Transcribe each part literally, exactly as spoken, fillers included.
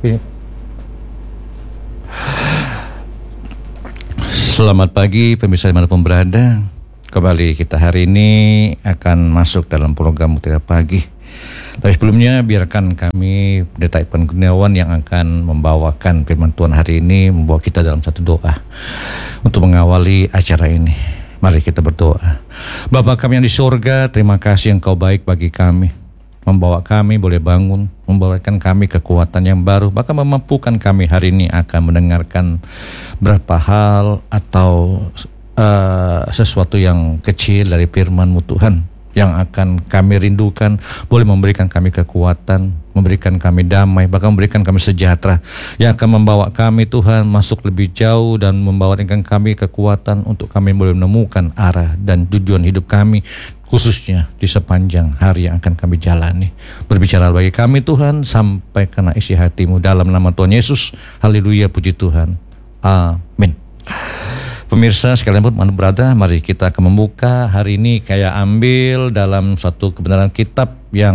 Selamat pagi pemirsa dimanapun berada. Kembali kita hari ini akan masuk dalam program Mutiara Pagi. Tapi sebelumnya biarkan kami Pendeta Ipan Kurniawan yang akan membawakan firman Tuhan hari ini, membawa kita dalam satu doa untuk mengawali acara ini. Mari kita berdoa. Bapa kami yang di surga, terima kasih Engkau baik bagi kami, membawa kami boleh bangun, membawakan kami kekuatan yang baru, bahkan memampukan kami hari ini akan mendengarkan berapa hal atau uh, sesuatu yang kecil dari firman-Mu Tuhan, yang akan kami rindukan, boleh memberikan kami kekuatan, memberikan kami damai, bahkan memberikan kami sejahtera, yang akan membawa kami Tuhan masuk lebih jauh dan membawakan kami kekuatan untuk kami boleh menemukan arah dan tujuan hidup kami, khususnya di sepanjang hari yang akan kami jalani. Berbicara bagi kami Tuhan, sampaikan isi hati-Mu dalam nama Tuhan Yesus. Haleluya, puji Tuhan. Amin. Pemirsa sekalian pun mana berada, mari kita akan membuka hari ini kayak ambil dalam satu kebenaran kitab yang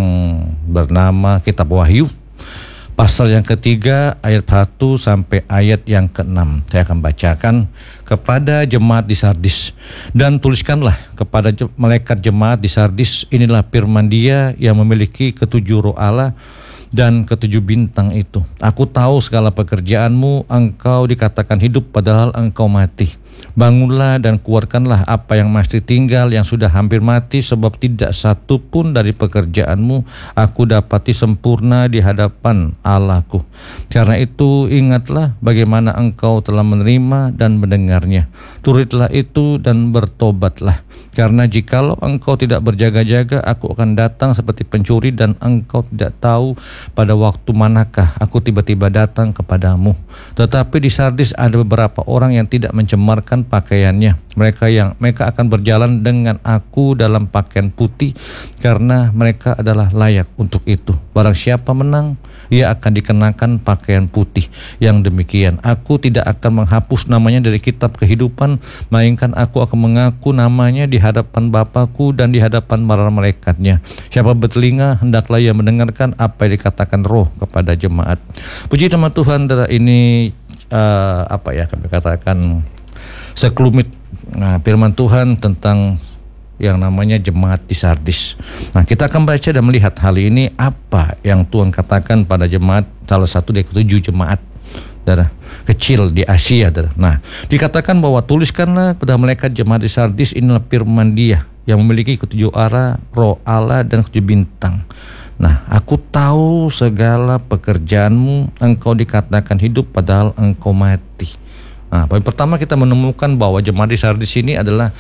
bernama Kitab Wahyu, pasal yang ketiga ayat satu sampai ayat yang keenam. Saya akan bacakan. Kepada jemaat di Sardis, dan tuliskanlah kepada je- malaikat jemaat di Sardis, inilah firman Dia yang memiliki ketujuh roh Allah dan ketujuh bintang itu. Aku tahu segala pekerjaanmu, engkau dikatakan hidup padahal engkau mati. Bangunlah dan keluarkanlah apa yang masih tinggal yang sudah hampir mati, sebab tidak satu pun dari pekerjaanmu aku dapati sempurna di hadapan Allahku. Karena itu ingatlah bagaimana engkau telah menerima dan mendengarnya. Turutlah itu dan bertobatlah. Karena jikalau engkau tidak berjaga-jaga, aku akan datang seperti pencuri, dan engkau tidak tahu pada waktu manakah aku tiba-tiba datang kepadamu. Tetapi di Sardis ada beberapa orang yang tidak mencemarkan pakaiannya. Mereka yang mereka akan berjalan dengan aku dalam pakaian putih, karena mereka adalah layak untuk itu. Barang siapa menang, ia akan dikenakan pakaian putih. Yang demikian, aku tidak akan menghapus namanya dari kitab kehidupan, melainkan aku akan mengaku namanya di hadapan Bapakku dan di hadapan para malaikatnya. Siapa bertelinga, hendaklah ia mendengarkan apa yang dikatakan Roh kepada jemaat. Puji nama Tuhan. Ini uh, apa ya kami katakan sekelumit nah, firman Tuhan tentang yang namanya jemaat di Sardis. Nah, kita akan baca dan melihat hal ini, apa yang Tuhan katakan pada jemaat, salah satu dari ketujuh jemaat darah kecil di Asia. Darah. Nah, dikatakan bahwa tuliskanlah pada malaikat jemaat di Sardis, inilah firman Dia yang memiliki ketujuh arah, roh Allah dan ketujuh bintang. Nah, aku tahu segala pekerjaanmu, engkau dikatakan hidup padahal engkau mati. Nah, poin pertama kita menemukan bahwa jemaat di Sardis ini adalah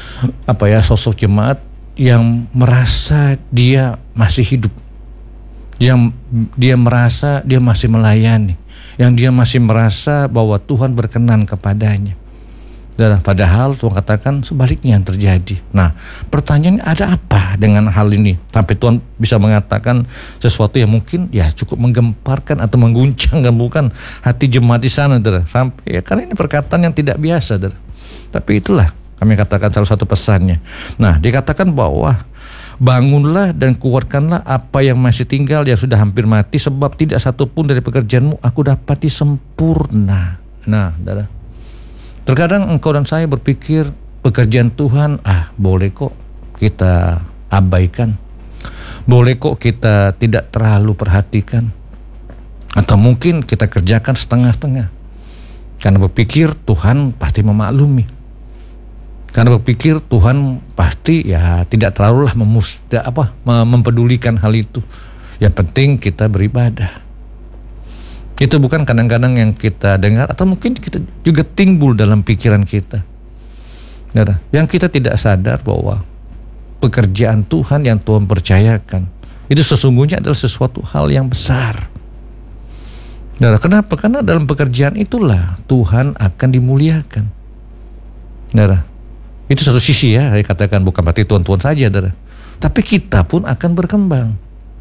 apa ya, sosok jemaat yang merasa dia masih hidup, yang dia merasa dia masih melayani, yang dia masih merasa bahwa Tuhan berkenan kepadanya. Dan padahal Tuhan katakan sebaliknya yang terjadi. Nah, pertanyaannya, ada apa dengan hal ini sampai Tuhan bisa mengatakan sesuatu yang mungkin ya cukup menggemparkan atau mengguncangkan bukan hati jemaat di sana, saudara. Sampai ya, karena ini perkataan yang tidak biasa, saudara. Tapi itulah kami katakan salah satu pesannya. Nah, dikatakan bahwa bangunlah dan keluarkanlah apa yang masih tinggal yang sudah hampir mati, sebab tidak satu pun dari pekerjaanmu aku dapati sempurna. Nah, saudara, terkadang engkau dan saya berpikir pekerjaan Tuhan, ah boleh kok kita abaikan, boleh kok kita tidak terlalu perhatikan, atau mungkin kita kerjakan setengah-setengah, karena berpikir Tuhan pasti memaklumi, karena berpikir Tuhan pasti ya tidak terlalu lah memus, apa, mempedulikan hal itu. Yang penting kita beribadah. Itu bukan kadang-kadang yang kita dengar, atau mungkin kita juga timbul dalam pikiran kita. Nah, yang kita tidak sadar bahwa pekerjaan Tuhan yang Tuhan percayakan itu sesungguhnya adalah sesuatu hal yang besar. Nah, kenapa? Karena dalam pekerjaan itulah Tuhan akan dimuliakan. Nah, itu satu sisi ya, saya katakan bukan berarti Tuhan-Tuhan saja, nah, tapi kita pun akan berkembang.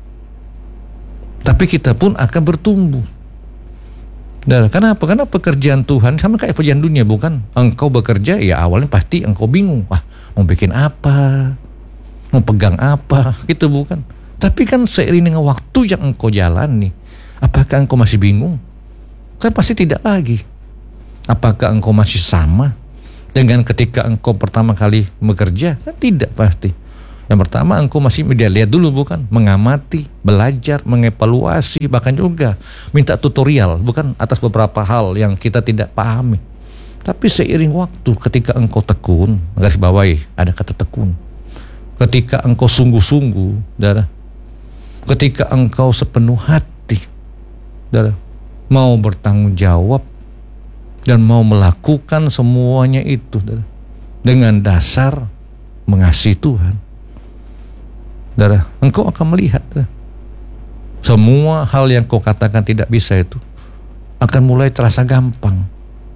Tapi kita pun akan bertumbuh. Nah, kenapa? Karena pekerjaan Tuhan sama kayak pekerjaan dunia, bukan? Engkau bekerja, ya awalnya pasti engkau bingung. Wah, mau bikin apa? Mau pegang apa? Gitu bukan? Tapi kan seiring dengan waktu yang engkau jalani, Apakah engkau masih bingung? Kan pasti tidak lagi. Apakah engkau masih sama dengan ketika engkau pertama kali bekerja? Kan tidak pasti. Yang pertama engkau masih media lihat dulu, bukan? Mengamati, belajar, mengevaluasi, bahkan juga minta tutorial, bukan? Atas beberapa hal yang kita tidak pahami. Tapi seiring waktu ketika engkau tekun, garis bawahi ada kata tekun. Ketika engkau sungguh-sungguh, saudara, ketika engkau sepenuh hati, saudara, mau bertanggung jawab dan mau melakukan semuanya itu, saudara, dengan dasar mengasihi Tuhan, saudara, engkau akan melihat, saudara, semua hal yang kau katakan tidak bisa itu akan mulai terasa gampang.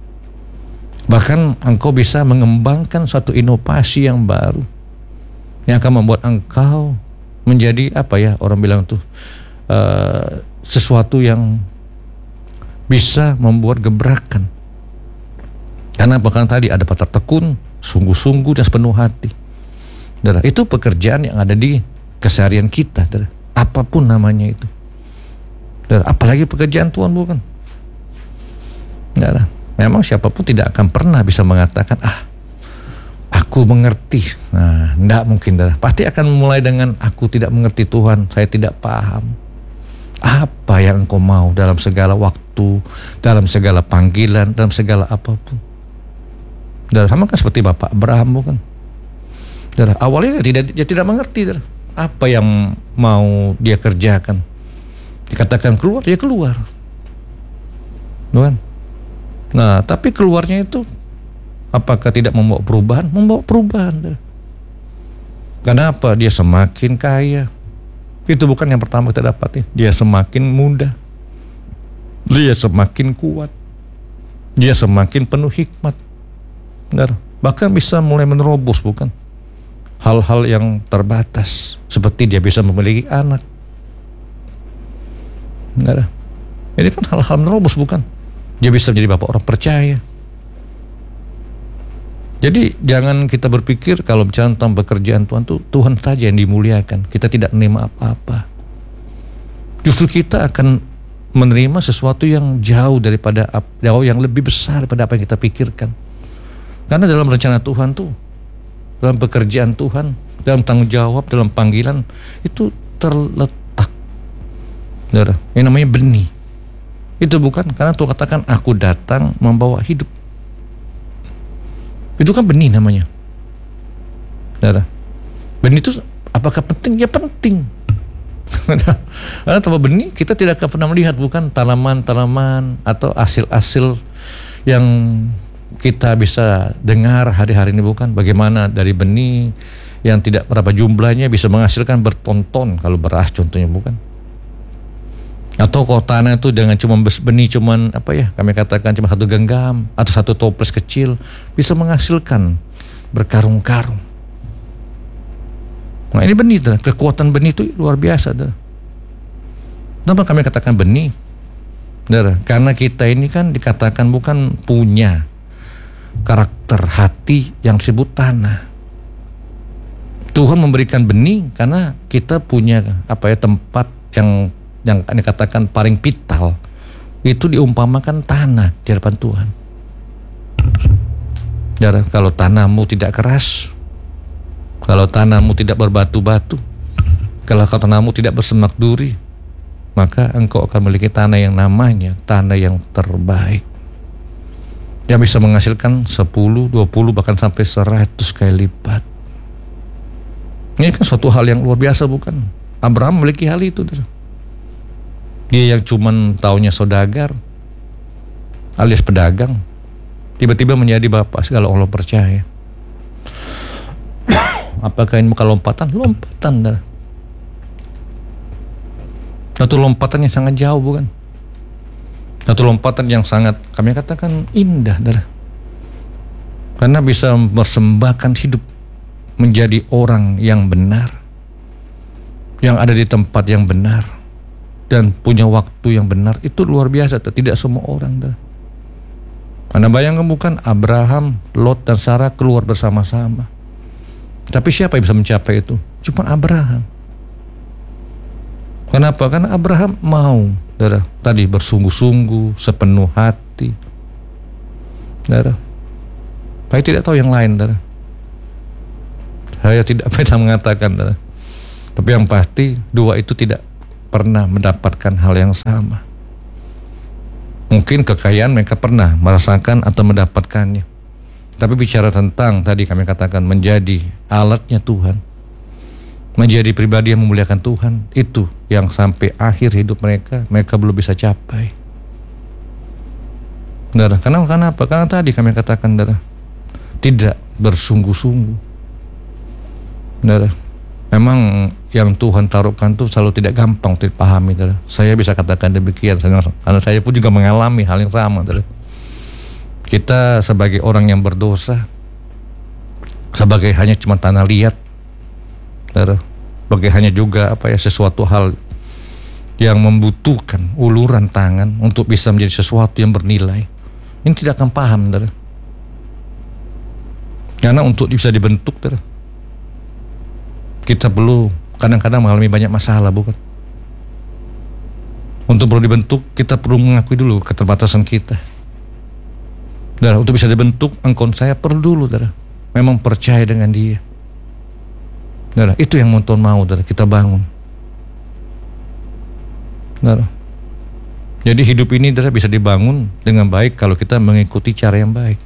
Bahkan engkau bisa mengembangkan satu inovasi yang baru yang akan membuat engkau menjadi apa ya, orang bilang tuh uh, sesuatu yang bisa membuat gebrakan. Karena bahkan tadi ada kata tekun, sungguh-sungguh dan sepenuh hati. Saudara, itu pekerjaan yang ada di keseharian kita, saudara, apapun namanya itu. Saudara, apalagi pekerjaan Tuhan, bukan? Saudara, memang siapapun tidak akan pernah bisa mengatakan, ah, aku mengerti. Nah, tidak mungkin, saudara. Pasti akan mulai dengan aku tidak mengerti Tuhan, saya tidak paham. Apa yang engkau mau dalam segala waktu, dalam segala panggilan, dalam segala apapun. Saudara, sama kan seperti Bapak Abraham, bukan? Saudara, awalnya dia tidak, dia tidak mengerti, saudara, apa yang mau dia kerjakan. Dikatakan keluar, dia keluar, bukan? Nah, tapi keluarnya itu apakah tidak membawa perubahan? Membawa perubahan. Kenapa? Dia semakin kaya. Itu bukan yang pertama kita dapatin. Dia semakin muda. Dia semakin kuat. Dia semakin penuh hikmat. Benar. Bahkan bisa mulai menerobos, bukan? Hal-hal yang terbatas. Seperti dia bisa memiliki anak. Benar. Ini kan hal-hal menerobos, bukan? Dia bisa menjadi bapak orang percaya. Jadi jangan kita berpikir kalau bicara tentang pekerjaan Tuhan tuh Tuhan saja yang dimuliakan. Kita tidak menerima apa-apa. Justru kita akan menerima sesuatu yang jauh daripada jauh yang lebih besar daripada apa yang kita pikirkan. Karena dalam rencana Tuhan tuh, dalam pekerjaan Tuhan, dalam tanggung jawab, dalam panggilan itu terletak, saudara, yang namanya benih. Itu bukan karena Tuhan katakan aku datang membawa hidup. Itu kan benih namanya. Saudara, benih itu apakah penting? Ya penting. Karena tanpa benih kita tidak akan pernah melihat, bukan, tanaman-tanaman atau hasil-hasil yang kita bisa dengar hari-hari ini, bukan, bagaimana dari benih yang tidak berapa jumlahnya bisa menghasilkan bertonton kalau beras contohnya, bukan. Atau kalau tanah itu dengan cuma benih cuman apa ya, kami katakan cuma satu genggam atau satu toples kecil bisa menghasilkan berkarung-karung. Nah, ini benih, dah. Kekuatan benih itu luar biasa, dah. Kenapa kami katakan benih? Dah, karena kita ini kan dikatakan bukan punya karakter hati yang disebut tanah. Tuhan memberikan benih karena kita punya apa ya, tempat yang yang dikatakan paling vital, itu diumpamakan tanah di hadapan Tuhan. Jadi, kalau tanahmu tidak keras, kalau tanahmu tidak berbatu-batu, kalau tanahmu tidak bersemak duri, maka engkau akan memiliki tanah yang namanya tanah yang terbaik, yang bisa menghasilkan sepuluh, dua puluh, bahkan sampai seratus kali lipat. Ini kan suatu hal yang luar biasa, bukan? Abraham memiliki hal itu. Dia yang cuman taunya saudagar alias pedagang, tiba-tiba menjadi bapak segala orang percaya. Apakah ini bukan lompatan? Lompatan, dah. Satu lompatan yang sangat jauh, bukan? Satu lompatan yang sangat kami katakan indah, dah. Karena bisa mempersembahkan hidup menjadi orang yang benar, yang ada di tempat yang benar, dan punya waktu yang benar. Itu luar biasa, tidak semua orang, dah. Karena bayangkan, bukan, Abraham, Lot dan Sarah keluar bersama-sama. Tapi siapa yang bisa mencapai itu? Cuma Abraham. Kenapa? Karena Abraham mau Saudara, tadi bersungguh-sungguh, sepenuh hati. Saudara, saya tidak tahu yang lain, saudara. Saya tidak pernah mengatakan, saudara. Tapi yang pasti dua itu tidak pernah mendapatkan hal yang sama. Mungkin kekayaan mereka pernah merasakan atau mendapatkannya. Tapi bicara tentang tadi kami katakan menjadi alatnya Tuhan, menjadi pribadi yang memuliakan Tuhan, itu yang sampai akhir hidup mereka, mereka belum bisa capai. Saudara, karena, karena apa? Karena tadi kami katakan, saudara, tidak bersungguh-sungguh. Saudara, memang yang Tuhan taruhkan itu selalu tidak gampang untuk dipahami, saudara. Saya bisa katakan demikian, karena saya pun juga mengalami hal yang sama, saudara. Kita sebagai orang yang berdosa, sebagai hanya cuma tanah liat, saudara, sebagai hanya juga apa ya sesuatu hal yang membutuhkan uluran tangan untuk bisa menjadi sesuatu yang bernilai. Ini tidak akan paham, saudara. Karena untuk bisa dibentuk, saudara, kita perlu kadang-kadang mengalami banyak masalah, bukan? Untuk perlu dibentuk, kita perlu mengakui dulu keterbatasan kita. Saudara, untuk bisa dibentuk, engkau saya perlu dulu, saudara, memang percaya dengan Dia. Saudara, itu yang Tuhan mau, saudara, kita bangun. Saudara, jadi hidup ini, saudara, bisa dibangun dengan baik kalau kita mengikuti cara yang baik.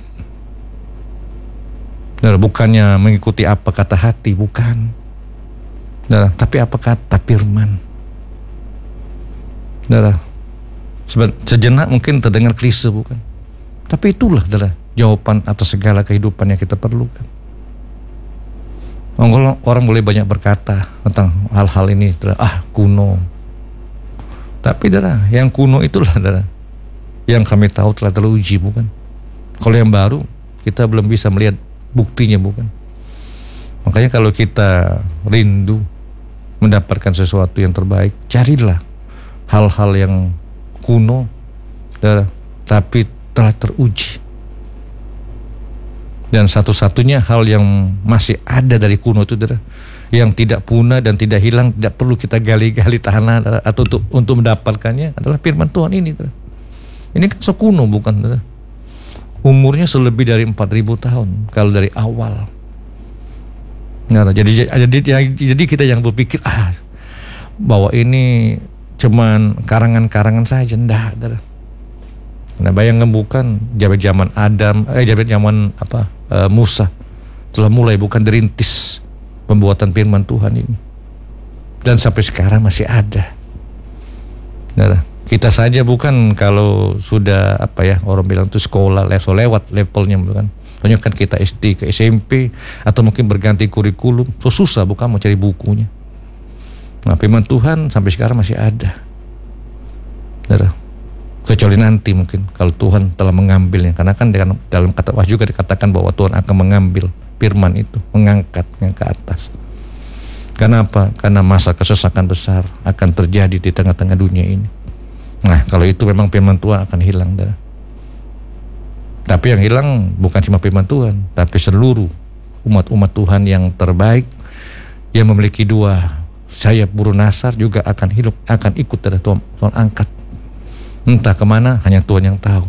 Saudara, bukannya mengikuti apa kata hati, bukan. Saudara, tapi apa kata firman. Saudara, sejenak mungkin terdengar klise, bukan? Tapi itulah, saudara, jawaban atas segala kehidupan yang kita perlukan. Orang boleh banyak berkata tentang hal-hal ini, saudara, ah kuno. Tapi, saudara, yang kuno itulah, saudara, yang kami tahu telah teruji, bukan? Kalau yang baru, kita belum bisa melihat buktinya, bukan? Makanya kalau kita rindu mendapatkan sesuatu yang terbaik, carilah hal-hal yang kuno, saudara, tapi telah teruji. Dan satu-satunya hal yang masih ada dari kuno itu, saudara, yang tidak punah dan tidak hilang, tidak perlu kita gali-gali tanah atau untuk, untuk mendapatkannya, adalah firman Tuhan ini, saudara. Ini kan sekuno, bukan, saudara? Umurnya selebih dari empat ribu tahun kalau dari awal. Nah, jadi, jadi jadi kita yang berpikir ah bahwa ini cuman karangan-karangan saja, enggak, saudara. Nah, bayangkan, bukan zaman zaman Adam, eh zaman zaman apa uh, Musa telah mulai, bukan, dirintis pembuatan firman Tuhan ini, dan sampai sekarang masih ada. Nah, kita saja, bukan, kalau sudah apa ya orang bilang itu sekolah leso lewat levelnya, bukan? Soalnya kan kita S D ke S M P atau mungkin berganti kurikulum, so susah, bukan, mau cari bukunya. Nah, firman Tuhan sampai sekarang masih ada. Nah, kecuali nanti mungkin kalau Tuhan telah mengambilnya, karena kan dengan, dalam kata Wahyu juga dikatakan bahwa Tuhan akan mengambil firman itu, mengangkatnya ke atas. Karena apa? Karena masa kesesakan besar akan terjadi di tengah-tengah dunia ini. Nah, kalau itu memang firman Tuhan akan hilang, saudara. Tapi yang hilang bukan cuma firman Tuhan, tapi seluruh umat-umat Tuhan yang terbaik yang memiliki dua sayap burung nasar juga akan hidup, akan ikut, saudara, Tuhan, Tuhan angkat. Entah kemana, hanya Tuhan yang tahu.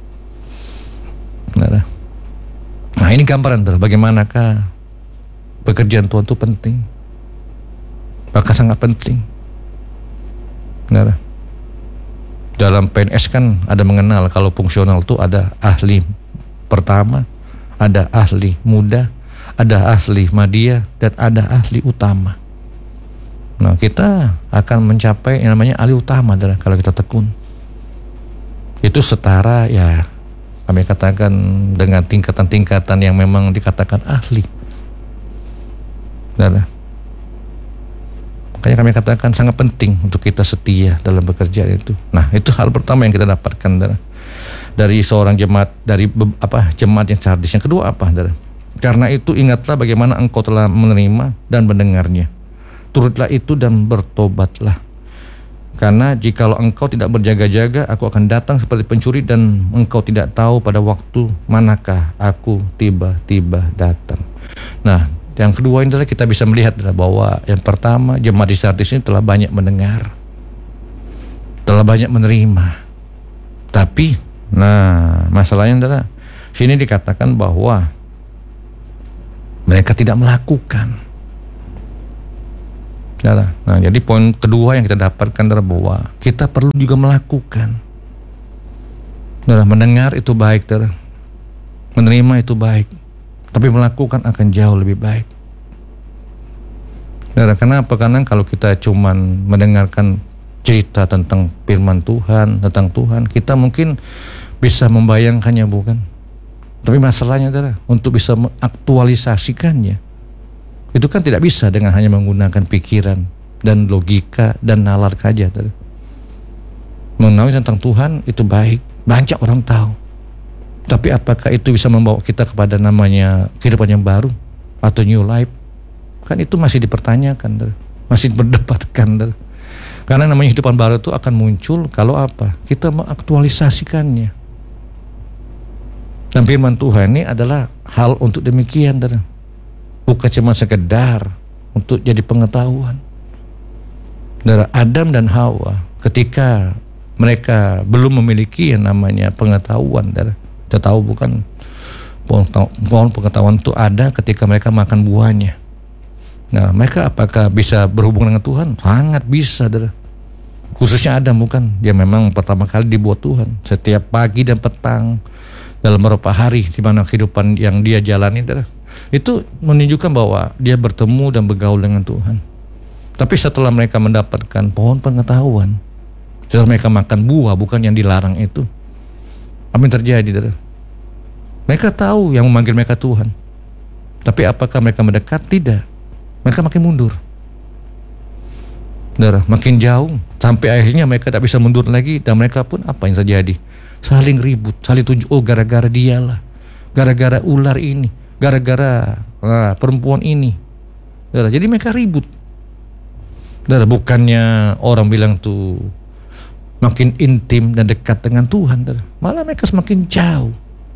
Nah, ini gambaran, saudara, bagaimanakah pekerjaan Tuhan itu penting, bahkan sangat penting. Saudara, dalam P N S kan ada mengenal kalau fungsional itu ada ahli pertama, ada ahli muda, ada ahli madya, dan ada ahli utama. Nah, kita akan mencapai yang namanya ahli utama, saudara, kalau kita tekun. Itu setara, ya kami katakan, dengan tingkatan-tingkatan yang memang dikatakan ahli. Saudara, makanya kami katakan sangat penting untuk kita setia dalam pekerjaan itu. Nah, itu hal pertama yang kita dapatkan, saudara, dari seorang jemaat, dari apa jemaat yang sardis. Yang kedua apa, saudara? Karena itu ingatlah bagaimana engkau telah menerima dan mendengarnya, turutlah itu dan bertobatlah. Karena jikalau engkau tidak berjaga-jaga, aku akan datang seperti pencuri, dan engkau tidak tahu pada waktu manakah aku tiba-tiba datang. Nah, yang kedua ini adalah kita bisa melihat bahwa yang pertama, jemaat di Sardis ini telah banyak mendengar. telah banyak menerima. Tapi, nah masalahnya adalah sini dikatakan bahwa mereka tidak melakukan. Nah, jadi poin kedua yang kita dapatkan adalah bahwa kita perlu juga melakukan. Nah, mendengar itu baik, nah, menerima itu baik, tapi melakukan akan jauh lebih baik. Nah, kenapa? Karena kalau kita cuman mendengarkan cerita tentang firman Tuhan, tentang Tuhan, kita mungkin bisa membayangkannya, bukan? Tapi masalahnya adalah untuk bisa mengaktualisasikannya, itu kan tidak bisa dengan hanya menggunakan pikiran dan logika dan nalar saja. Mengetahui tentang Tuhan itu baik, banyak orang tahu. Tapi apakah itu bisa membawa kita kepada namanya kehidupan yang baru atau new life? Kan itu masih dipertanyakan, masih berdebatkan. Karena namanya kehidupan baru itu akan muncul kalau apa? Kita mengaktualisasikannya. Dan firman Tuhan ini adalah hal untuk demikian, bukan cuma sekedar untuk jadi pengetahuan. Adam dan Hawa ketika mereka belum memiliki yang namanya pengetahuan, kita tahu bukan, pohon pengetahuan itu ada ketika mereka makan buahnya. Nah, mereka apakah bisa berhubungan dengan Tuhan? Sangat bisa, darah. Khususnya Adam, bukan? Dia memang pertama kali dibuat Tuhan. Setiap pagi dan petang dalam beberapa hari di mana kehidupan yang dia jalani, darah, itu menunjukkan bahwa dia bertemu dan bergaul dengan Tuhan. Tapi setelah mereka mendapatkan pohon pengetahuan, setelah mereka makan buah bukan yang dilarang itu, apa yang terjadi, darah? Mereka tahu yang memanggil mereka Tuhan. Tapi apakah mereka mendekat? Tidak. Mereka makin mundur, darah, makin jauh, sampai akhirnya mereka tidak bisa mundur lagi. Dan mereka pun apa yang terjadi? Saling ribut, saling tunjuk, oh gara-gara dialah, gara-gara ular ini, gara-gara nah, perempuan ini, darah. Jadi mereka ribut, darah. Bukannya orang bilang tuh makin intim dan dekat dengan Tuhan, darah, malah mereka semakin jauh.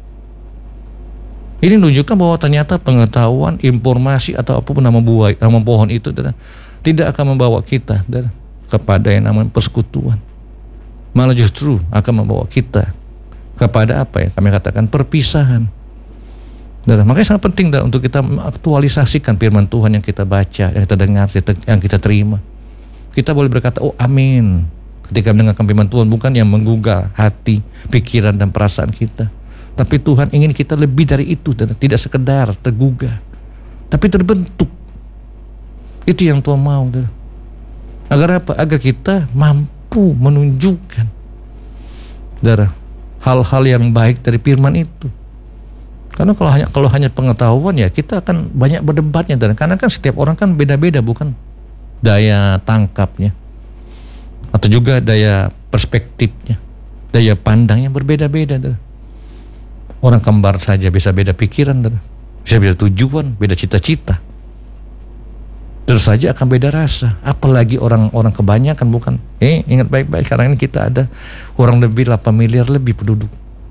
Ini menunjukkan bahwa ternyata pengetahuan, informasi atau apapun nama buah, nama pohon itu, darah, tidak akan membawa kita, darah, kepada yang namanya persekutuan. Malah justru akan membawa kita kepada apa ya? Kami katakan perpisahan. Darah. Makanya sangat penting, darah, untuk kita mengaktualisasikan firman Tuhan yang kita baca, yang kita dengar, yang kita terima. Kita boleh berkata, oh amin, ketika mendengarkan firman Tuhan, bukan yang menggugah hati, pikiran dan perasaan kita. Tapi Tuhan ingin kita lebih dari itu, darah. Tidak sekedar tergugah, tapi terbentuk. Itu yang Tuhan mau, darah. Agar apa? Agar kita mampu menunjukkan, darah, hal-hal yang baik dari firman itu. Karena kalau hanya kalau hanya pengetahuan, ya kita akan banyak berdebatnya, darah. Karena kan setiap orang kan beda-beda, bukan, daya tangkapnya atau juga daya perspektifnya, daya pandangnya berbeda-beda, darah. Orang kembar saja bisa beda pikiran, darah. Bisa beda tujuan, beda cita-cita. Terus saja akan beda rasa. Apalagi orang-orang kebanyakan, bukan? Eh, ingat baik-baik, sekarang ini kita ada kurang lebih delapan miliar lebih penduduk.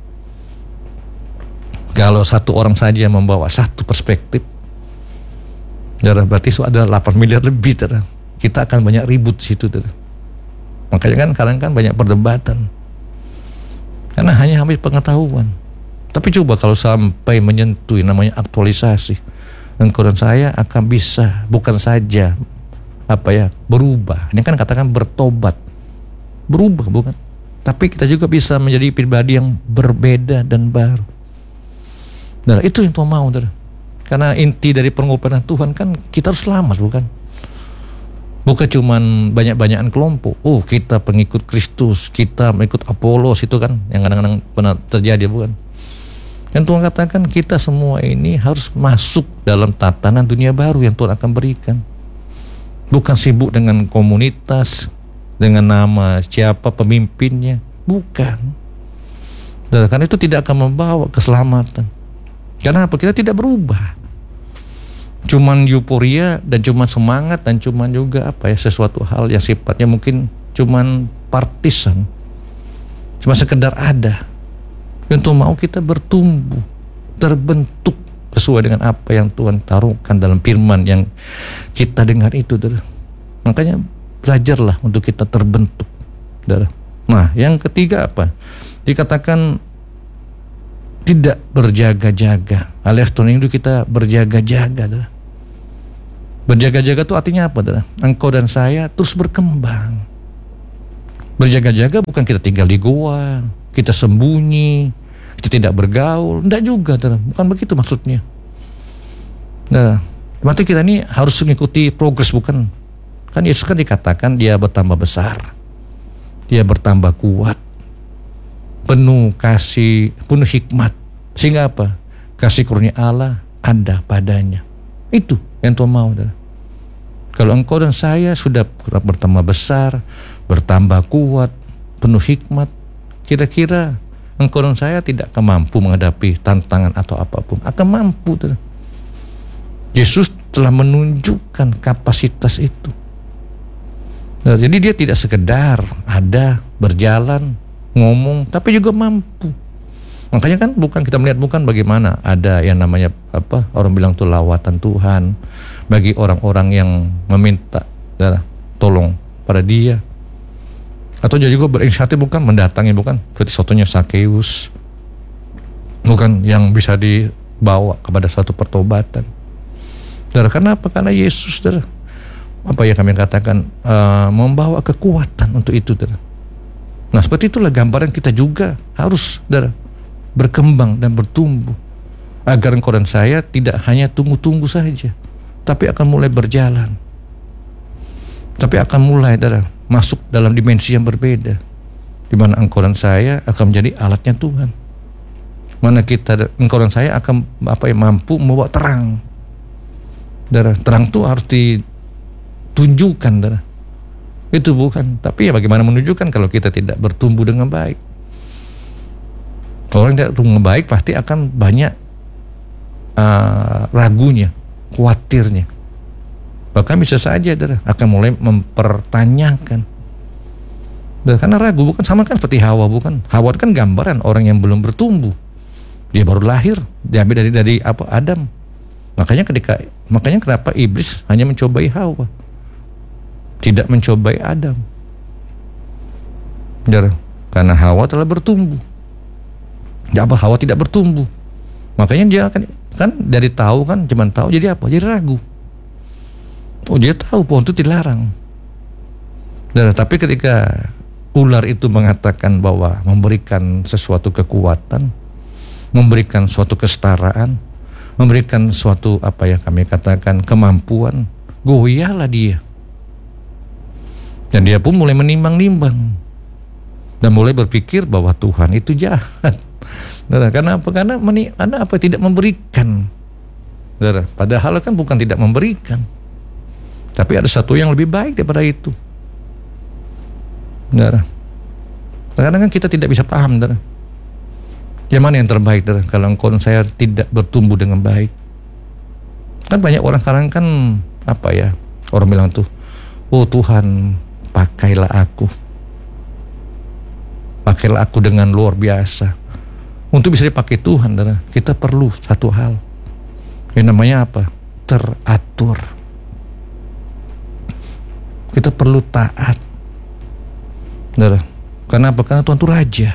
Kalau satu orang saja membawa satu perspektif, darah, berarti itu ada delapan miliar lebih, darah. Kita akan banyak ribut situ, darah. Makanya kan sekarang kan banyak perdebatan. Karena hanya ambil pengetahuan. Tapi coba kalau sampai menyentuh namanya aktualisasi, engkau dan saya akan bisa bukan saja apa ya berubah. Ini kan katakan bertobat, berubah, bukan? Tapi kita juga bisa menjadi pribadi yang berbeda dan baru. Nah, itu yang Tuhan mau, darah. Karena inti dari pengorbanan Tuhan kan kita harus selamat, bukan? Bukan cuman banyak-banyakan kelompok. Oh, kita pengikut Kristus, kita mengikut Apolos, itu kan yang kadang-kadang pernah terjadi, bukan? Yang Tuhan katakan kita semua ini harus masuk dalam tatanan dunia baru yang Tuhan akan berikan. Bukan sibuk dengan komunitas, dengan nama siapa pemimpinnya, bukan. Dan karena itu tidak akan membawa keselamatan. Karena apa? Kita tidak berubah. Cuman euforia dan cuman semangat dan cuman juga apa ya sesuatu hal yang sifatnya mungkin cuman partisan, cuma sekedar ada. Yang Tuhan mau kita bertumbuh, terbentuk sesuai dengan apa yang Tuhan taruhkan dalam firman yang kita dengar itu, darah. Makanya belajarlah untuk kita terbentuk, darah. Nah, yang ketiga apa? Dikatakan tidak berjaga-jaga, alias Tuhan itu kita berjaga-jaga. Adalah. Berjaga-jaga itu artinya apa? Adalah? Engkau dan saya terus berkembang. Berjaga-jaga bukan kita tinggal di gua, kita sembunyi, kita tidak bergaul, enggak juga. Adalah. Bukan begitu maksudnya. Nah, berarti kita ini harus mengikuti progres, bukan? Kan Yesus kan dikatakan dia bertambah besar, dia bertambah kuat, penuh kasih, penuh hikmat. Sehingga apa? Kasih karunia Allah ada padanya. Itu yang Tuhan mau. Adalah. Kalau engkau dan saya sudah bertambah besar, bertambah kuat, penuh hikmat, kira-kira engkau dan saya tidak akan mampu menghadapi tantangan atau apapun. Akan mampu. Adalah. Yesus telah menunjukkan kapasitas itu. Nah, jadi dia tidak sekedar ada, berjalan, ngomong, tapi juga mampu. Makanya kan bukan kita melihat bukan bagaimana ada yang namanya apa orang bilang itu lawatan Tuhan bagi orang-orang yang meminta ya, tolong pada dia, atau dia juga berinisiatif bukan mendatangi, bukan seperti contohnya Sakeus, bukan yang bisa dibawa kepada suatu pertobatan. Darah, karena apa? Karena Yesus, darah, apa ya kami katakan uh, membawa kekuatan untuk itu, darah. Nah seperti itulah gambaran kita juga harus, darah, berkembang dan bertumbuh agar engkau dan saya tidak hanya tunggu-tunggu saja, tapi akan mulai berjalan, tapi akan mulai, darah, masuk dalam dimensi yang berbeda, di mana engkau dan saya akan menjadi alatnya Tuhan. Mana kita, engkau dan saya akan apa ya mampu membawa terang. Darah, terang itu harus ditunjukkan, darah. Itu bukan, tapi ya bagaimana menunjukkan kalau kita tidak bertumbuh dengan baik. Orang yang tidak bertumbuh dengan baik pasti akan banyak uh, ragunya, khawatirnya. Bahkan bisa saja, darah, akan mulai mempertanyakan. Darah, karena ragu, bukan sama kan seperti Hawa, bukan? Hawa kan gambaran orang yang belum bertumbuh. Dia baru lahir, diambil dari dari apa Adam. Makanya ketika makanya kenapa iblis hanya mencobai Hawa, tidak mencobai Adam. Karena Hawa telah bertumbuh. Ya apa Hawa tidak bertumbuh. Makanya dia kan kan dari tahu kan cuman tahu jadi apa? Jadi ragu. Oh dia tahu pohon itu dilarang. Dan tapi ketika ular itu mengatakan bahwa memberikan sesuatu kekuatan, memberikan suatu kesetaraan, memberikan suatu apa ya kami katakan kemampuan, goyahlah dia. Dan dia pun mulai menimbang-nimbang dan mulai berpikir bahwa Tuhan itu jahat. Nah, karena apa? Karena meni, karena apa tidak memberikan. Nah, padahal kan bukan tidak memberikan, tapi ada satu yang lebih baik daripada itu. Nah, kadang-kadang kan kita tidak bisa paham, nah. Yang mana yang terbaik, darah? Kalau engkau dan saya tidak bertumbuh dengan baik. Kan banyak orang sekarang kan apa ya, orang bilang tuh, oh Tuhan pakailah aku, pakailah aku dengan luar biasa. Untuk bisa dipakai Tuhan, darah, kita perlu satu hal yang namanya apa? Teratur. Kita perlu taat, darah. Karena apa? Karena Tuhan itu raja.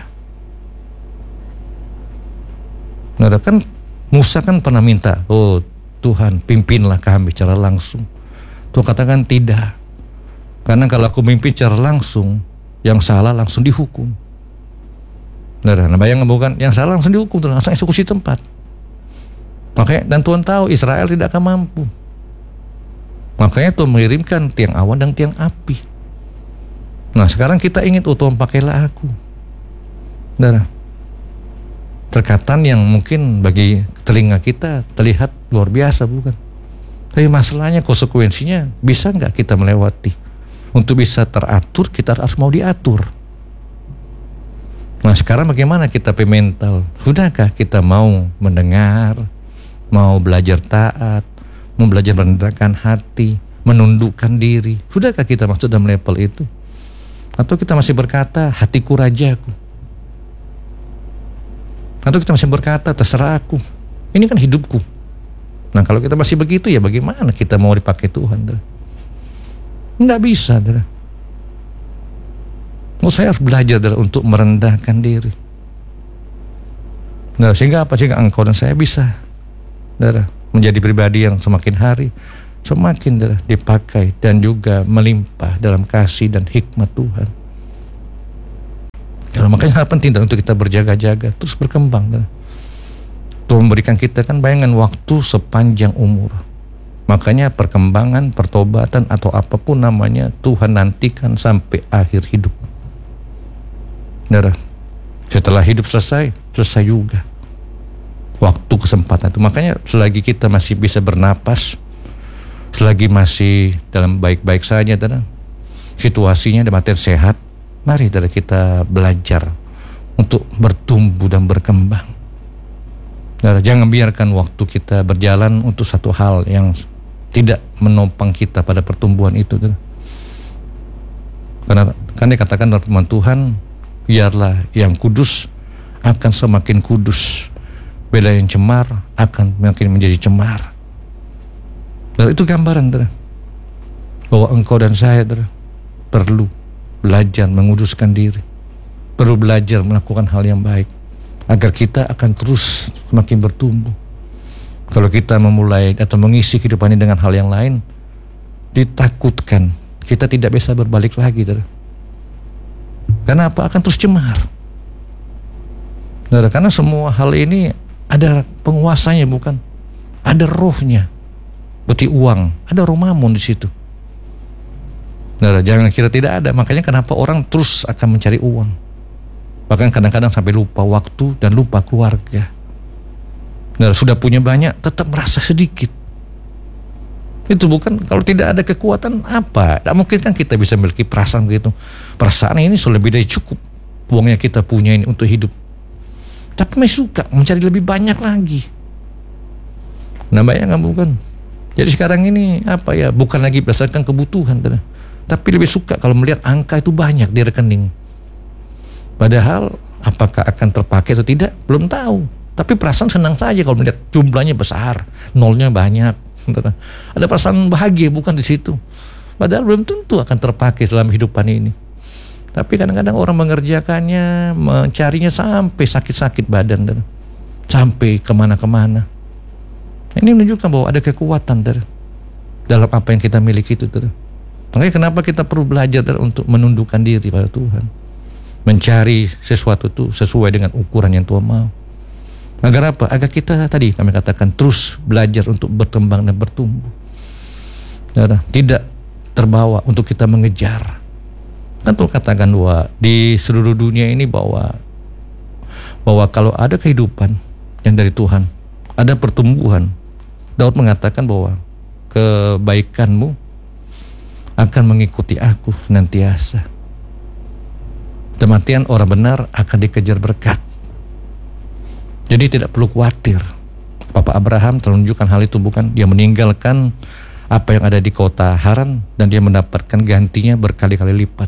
Nah, kan Musa kan pernah minta, oh Tuhan pimpinlah kami secara langsung. Tuhan katakan tidak, karena kalau aku mimpin secara langsung, yang salah langsung dihukum. Nah, bayangkan bukan, yang salah langsung dihukum, langsung eksekusi tempat. Makanya dan Tuhan tahu Israel tidak akan mampu. Makanya Tuhan mengirimkan tiang awan dan tiang api. Nah sekarang kita ingin, oh Tuhan pakailah aku. Nah, terkatan yang mungkin bagi telinga kita terlihat luar biasa, bukan? Tapi masalahnya konsekuensinya bisa nggak kita melewati? Untuk bisa teratur kita harus mau diatur. Nah sekarang bagaimana kita mental? Sudahkah kita mau mendengar, mau belajar taat, mau belajar merendahkan hati, menundukkan diri? Sudahkah kita masuk dalam level itu? Atau kita masih berkata hatiku rajaku? Atau kita masih berkata terserah aku, ini kan hidupku. Nah kalau kita masih begitu, ya bagaimana kita mau dipakai Tuhan? Enggak bisa. Oh, saya harus belajar adalah untuk merendahkan diri. Nah, sehingga apa? Sehingga engkau dan saya bisa adalah menjadi pribadi yang semakin hari semakin adalah dipakai dan juga melimpah dalam kasih dan hikmat Tuhan. Ya, makanya hal penting adalah untuk kita berjaga-jaga, terus berkembang. Adalah. Tuhan memberikan kita kan bayangan waktu sepanjang umur. Makanya perkembangan, pertobatan atau apapun namanya Tuhan nantikan sampai akhir hidup. Nah, setelah hidup selesai, selesai juga waktu kesempatan itu. Makanya selagi kita masih bisa bernapas, selagi masih dalam baik-baik saja, dan situasinya dalam artian sehat, mari dan kita belajar untuk bertumbuh dan berkembang. Nah, jangan biarkan waktu kita berjalan untuk satu hal yang tidak menopang kita pada pertumbuhan itu. Karena kan dikatakan dalam firman Tuhan, biarlah yang kudus akan semakin kudus, bila yang cemar akan makin menjadi cemar. Dan itu gambaran dah, bahwa engkau dan saya dah, perlu belajar menguduskan diri, perlu belajar melakukan hal yang baik, agar kita akan terus semakin bertumbuh. Kalau kita memulai atau mengisi kehidupan ini dengan hal yang lain, ditakutkan kita tidak bisa berbalik lagi. Karena apa? Akan terus cemar. Nah, karena semua hal ini ada penguasanya, bukan? Ada rohnya. Berarti uang, ada roh mamun di situ. Nah, jangan kira tidak ada. Makanya kenapa orang terus akan mencari uang. Bahkan kadang-kadang sampai lupa waktu dan lupa keluarga. Nah, sudah punya banyak, tetap merasa sedikit. Itu bukan, kalau tidak ada kekuatan apa? Tidak mungkin kan kita bisa memiliki perasaan begitu. Perasaan ini sudah lebih dari cukup uangnya kita punya ini untuk hidup. Tapi masih suka mencari lebih banyak lagi. Nah, bayangkan bukan? Jadi sekarang ini apa ya? Bukan lagi berdasarkan kebutuhan, tapi lebih suka kalau melihat angka itu banyak di rekening. Padahal apakah akan terpakai atau tidak belum tahu. Tapi perasaan senang saja kalau melihat jumlahnya besar, nolnya banyak. Ada perasaan bahagia bukan di situ. Padahal belum tentu akan terpakai dalam kehidupan ini. Tapi kadang-kadang orang mengerjakannya, mencarinya sampai sakit-sakit badan, dan sampai kemana-kemana. Ini menunjukkan bahwa ada kekuatan dar, dalam apa yang kita miliki itu. Dar. Makanya kenapa kita perlu belajar dar, untuk menundukkan diri pada Tuhan, mencari sesuatu itu sesuai dengan ukuran yang Tuhan mau. Agar apa? Agar kita tadi kami katakan terus belajar untuk berkembang dan bertumbuh. Dar, tidak terbawa untuk kita mengejar. Kan Tuhan katakan bahwa di seluruh dunia ini bahwa bahwa kalau ada kehidupan yang dari Tuhan, ada pertumbuhan. Daud mengatakan bahwa kebaikanmu akan mengikuti aku senantiasa. Kematian orang benar akan dikejar berkat. Jadi tidak perlu khawatir. Bapak Abraham telah menunjukkan hal itu, bukan? Dia meninggalkan apa yang ada di kota Haran dan dia mendapatkan gantinya berkali-kali lipat.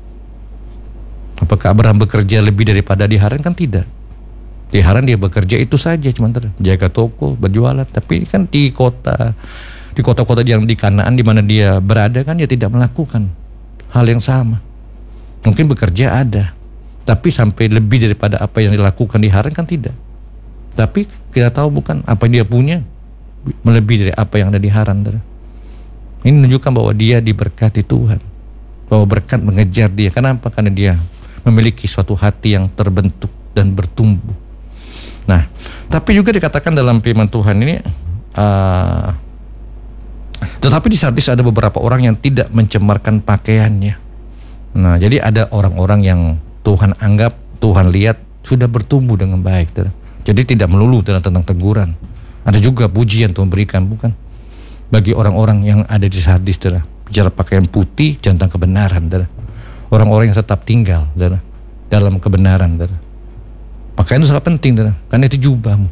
Apakah Abraham bekerja lebih daripada di Haran? Kan tidak. Di Haran dia bekerja itu saja, cuma jaga toko, berjualan. Tapi kan di kota, di kota-kota yang di Kanaan di mana dia berada kan dia tidak melakukan hal yang sama. Mungkin bekerja ada, tapi sampai lebih daripada apa yang dilakukan di Haran kan tidak. Tapi kita tahu bukan apa yang dia punya melebihi dari apa yang ada di Haran. Ini menunjukkan bahwa dia diberkati Tuhan, bahwa berkat mengejar dia. Kenapa? Karena dia memiliki suatu hati yang terbentuk dan bertumbuh. Nah, tapi juga dikatakan dalam firman Tuhan ini, uh, tetapi di hadis ada beberapa orang yang tidak mencemarkan pakaiannya. Nah, jadi ada orang-orang yang Tuhan anggap, Tuhan lihat sudah bertumbuh dengan baik. Jadi tidak melulu tentang teguran. Ada juga pujian Tuhan berikan, bukan? Bagi orang-orang yang ada di hadis, bicara pakaian putih tentang kebenaran, orang-orang yang tetap tinggal dalam kebenaran. Pakaian itu sangat penting, karena itu jubahmu.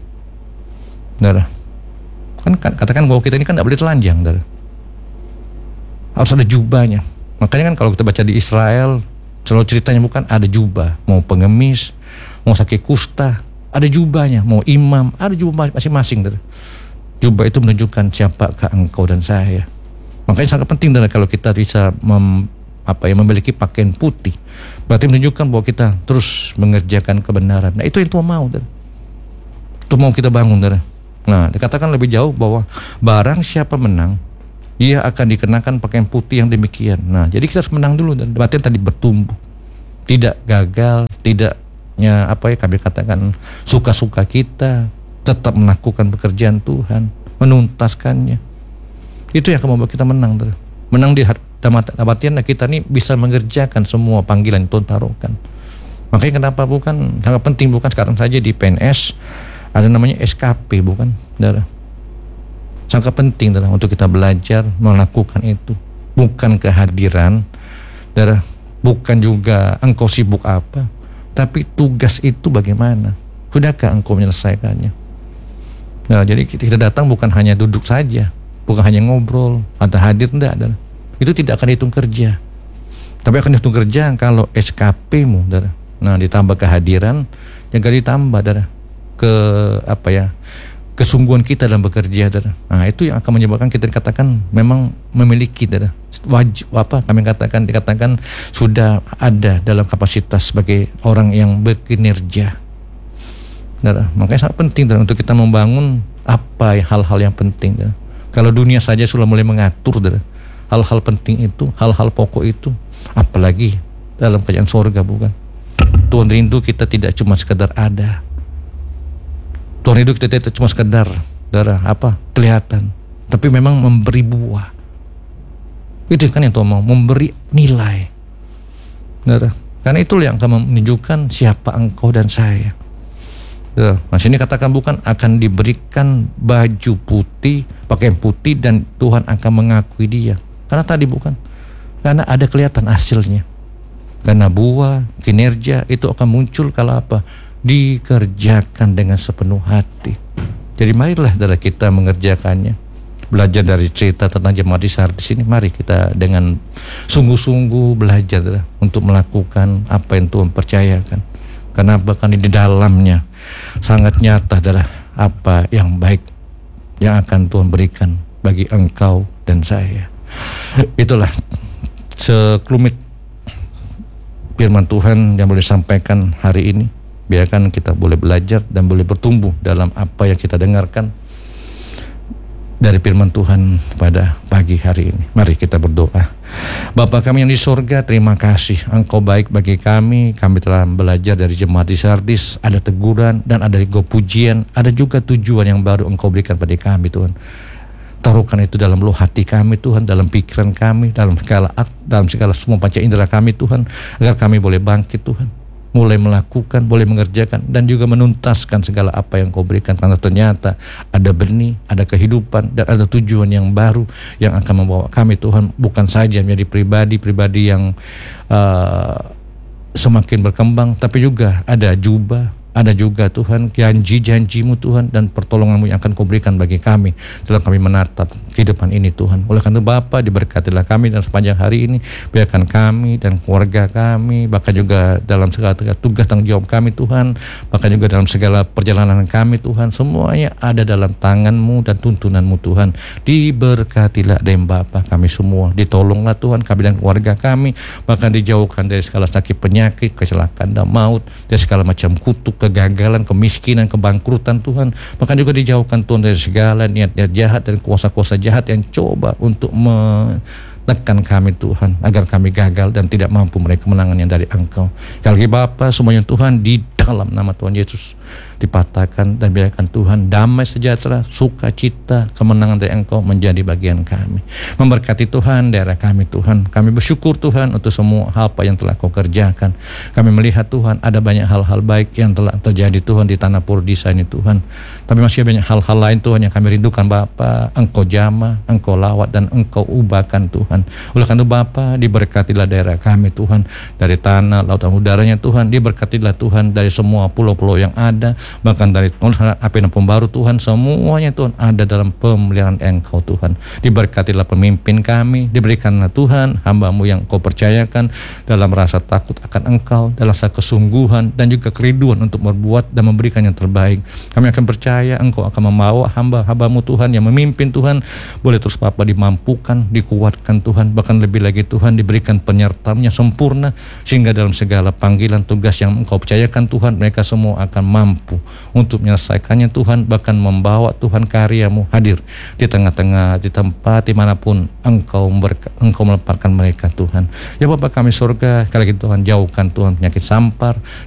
Kan katakan bahwa kita ini kan tidak boleh telanjang, harus ada jubahnya. Makanya kan kalau kita baca di Israel, selalu ceritanya bukan ada jubah, mau pengemis, mau sakit kusta, ada jubahnya, mau imam, ada jubah masing-masing. Jubah itu menunjukkan siapakah engkau dan saya. Makanya sangat penting kalau kita bisa mem, apa yang memiliki pakaian putih. Berarti menunjukkan bahwa kita terus mengerjakan kebenaran. Nah, itu yang Tuhan mau. Dan itu mau kita bangun. Dan. Nah, dikatakan lebih jauh bahwa barang siapa menang, ia akan dikenakan pakaian putih yang demikian. Nah, jadi kita harus menang dulu. Dan berarti tadi bertumbuh. Tidak gagal, tidaknya apa ya kami katakan suka-suka kita, tetap melakukan pekerjaan Tuhan, menuntaskannya. Itu yang akan membuat kita menang. Dan. Menang di dalam artian kita ini bisa mengerjakan semua panggilan yang Tuhan taruhkan. Makanya kenapa bukan sangat penting, bukan sekarang saja di P N S ada namanya S K P, bukan, saudara. Sangat penting, saudara, untuk kita belajar melakukan itu. Bukan kehadiran, saudara, bukan juga engkau sibuk apa, tapi tugas itu bagaimana? Sudahkah engkau menyelesaikannya? Nah, jadi kita datang bukan hanya duduk saja, bukan hanya ngobrol atau hadir, enggak, saudara. Itu tidak akan dihitung kerja. Tapi akan dihitung kerja kalau S K P-mu, saudara. Nah, ditambah kehadiran, yang ditambah, saudara, ke apa ya, kesungguhan kita dalam bekerja, saudara. Nah, itu yang akan menyebabkan kita dikatakan memang memiliki, saudara, wajib apa kami katakan dikatakan sudah ada dalam kapasitas sebagai orang yang berkinerja, saudara. Makanya sangat penting, saudara, untuk kita membangun apa hal-hal yang penting, saudara. Kalau dunia saja sudah mulai mengatur, saudara, hal-hal penting itu, hal-hal pokok itu, apalagi dalam kerajaan sorga, bukan? Tuhan rindu kita tidak cuma sekedar ada. Tuhan rindu kita tidak cuma sekedar darah apa kelihatan, tapi memang memberi buah. Itu kan yang Tuhan mau, memberi nilai, darah. Karena itulah yang akan menunjukkan siapa engkau dan saya. Nah, sini katakan bukan akan diberikan baju putih, pakaian putih, dan Tuhan akan mengakui dia. Karena tadi bukan, karena ada kelihatan hasilnya. Karena buah, kinerja itu akan muncul kalau apa? Dikerjakan dengan sepenuh hati. Jadi marilah saudara kita mengerjakannya. Belajar dari cerita tentang jemaat di Sardis ini, mari kita dengan sungguh-sungguh belajar saudara, untuk melakukan apa yang Tuhan percayakan. Karena bahkan di dalamnya sangat nyata adalah apa yang baik yang akan Tuhan berikan bagi engkau dan saya. Itulah sekelumit firman Tuhan yang boleh disampaikan hari ini. Biarkan kita boleh belajar dan boleh bertumbuh dalam apa yang kita dengarkan dari firman Tuhan pada pagi hari ini. Mari kita berdoa. Bapa kami yang di sorga, terima kasih Engkau baik bagi kami. Kami telah belajar dari jemaat di Sardis. Ada teguran dan ada juga pujian. Ada juga tujuan yang baru Engkau berikan pada kami, Tuhan. Taruhkan itu dalam lubuk hati kami, Tuhan, dalam pikiran kami, dalam segala dalam segala semua panca indera kami, Tuhan, agar kami boleh bangkit, Tuhan, mulai melakukan, boleh mengerjakan, dan juga menuntaskan segala apa yang Kau berikan. Karena ternyata ada benih, ada kehidupan, dan ada tujuan yang baru yang akan membawa kami, Tuhan, bukan saja menjadi pribadi-pribadi yang uh, semakin berkembang, tapi juga ada jubah, ada juga Tuhan janji-janji-Mu, Tuhan, dan pertolongan-Mu yang akan Kau berikan bagi kami dalam kami menatap kehidupan ini, Tuhan. Oleh karena Bapa, diberkatilah kami dan sepanjang hari ini. Biarkan kami dan keluarga kami, bahkan juga dalam segala tugas tanggung jawab kami, Tuhan, bahkan juga dalam segala perjalanan kami, Tuhan, semuanya ada dalam tangan-Mu dan tuntunan-Mu, Tuhan. Diberkatilah dan Bapa kami semua, ditolonglah Tuhan kami dan keluarga kami, bahkan dijauhkan dari segala sakit penyakit, kecelakaan dan maut, dari segala macam kutuk, kegagalan, kemiskinan, kebangkrutan, Tuhan. Bahkan juga dijauhkan, Tuhan, dari segala niat-niat jahat dan kuasa-kuasa jahat yang coba untuk menekan kami, Tuhan, agar kami gagal dan tidak mampu meraih kemenangan yang dari Engkau. Sekali lagi Bapa, semuanya Tuhan, di dalam nama Tuhan Yesus dipatahkan, dan biarkan Tuhan damai sejahtera, sukacita, kemenangan dari Engkau menjadi bagian kami. Memberkati Tuhan daerah kami, Tuhan. Kami bersyukur, Tuhan, untuk semua hal apa yang telah Kau kerjakan. Kami melihat, Tuhan, ada banyak hal-hal baik yang telah terjadi, Tuhan, di tanah Purdisa ini, Tuhan. Tapi masih banyak hal-hal lain, Tuhan, yang kami rindukan, Bapa. Engkau jamah, Engkau lawat, dan Engkau ubahkan, Tuhan. Oleh karena Bapa, diberkatilah daerah kami, Tuhan, dari tanah, laut, dan udaranya, Tuhan. Diberkatilah, Tuhan, dari dari semua pulau-pulau yang ada, bahkan dari Tuhan api dan pembaru Tuhan, semuanya Tuhan ada dalam pemeliharaan Engkau Tuhan. Diberkatilah pemimpin kami, diberikanlah Tuhan hamba-Mu yang Kau percayakan dalam rasa takut akan Engkau, dalam rasa kesungguhan dan juga kerinduan untuk berbuat dan memberikan yang terbaik. Kami akan percaya Engkau akan membawa hamba-hamba-Mu Tuhan yang memimpin Tuhan, boleh terus Bapa dimampukan, dikuatkan Tuhan, bahkan lebih lagi Tuhan diberikan penyertaan sempurna, sehingga dalam segala panggilan tugas yang Engkau percayakan Tuhan, mereka semua akan mampu untuk menyelesaikannya Tuhan, bahkan membawa Tuhan karya-Mu hadir di tengah-tengah, di tempat dimanapun Engkau memberka, Engkau melemparkan mereka Tuhan. Ya Bapa kami surga, sekali lagi Tuhan, jauhkan Tuhan penyakit sampar,